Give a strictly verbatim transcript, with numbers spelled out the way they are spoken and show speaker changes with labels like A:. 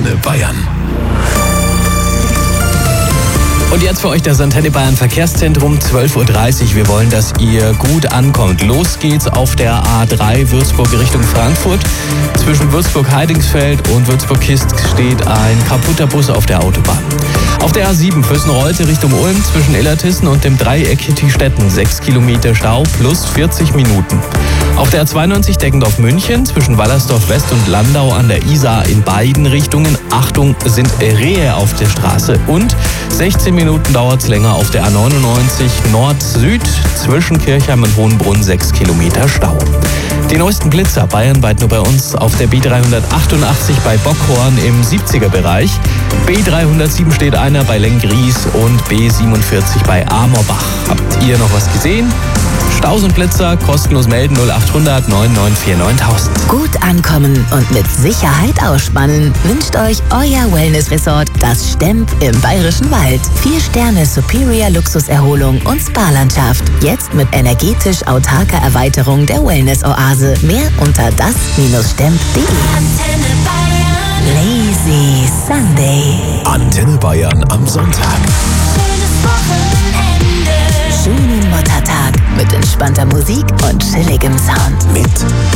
A: Antenne Bayern.
B: Und jetzt für euch das Antenne Bayern Verkehrszentrum, zwölf Uhr dreißig. Wir wollen, dass ihr gut ankommt. Los geht's auf der A drei Würzburg Richtung Frankfurt. Zwischen Würzburg-Heidingsfeld und Würzburg-Kist steht ein kaputter Bus auf der Autobahn. Auf der A sieben Füssen-Reute Richtung Ulm zwischen Illertissen und dem Dreieck Hittistetten sechs Kilometer Stau plus vierzig Minuten. Auf der A zweiundneunzig Deggendorf-München zwischen Wallersdorf West und Landau an der Isar in beiden Richtungen. Achtung, sind Rehe auf der Straße. Und sechzehn Minuten dauert es länger auf der A neunundneunzig Nord-Süd zwischen Kirchheim und Hohenbrunn sechs Kilometer Stau. Die neuesten Blitzer bayernweit nur bei uns auf der B dreihundertachtundachtzig bei Bockhorn im siebziger Bereich. B dreihundertsieben steht einer bei Lenggries und B siebenundvierzig bei Amorbach. Habt ihr noch was gesehen? Staus und Blitzer kostenlos melden null achthundert neun neun vier neuntausend.
C: Gut ankommen und mit Sicherheit ausspannen wünscht euch euer Wellness-Resort, das Stemp im Bayerischen Wald. Vier Sterne Superior Luxuserholung und Spa-Landschaft. Jetzt mit energetisch autarker Erweiterung der Wellness-Oase. Mehr unter das Stemp punkt de. Lazy Sunday.
A: Antenne Bayern am Sonntag.
C: Schönen Muttertag mit entspannter Musik und chilligem Sound.
A: Mit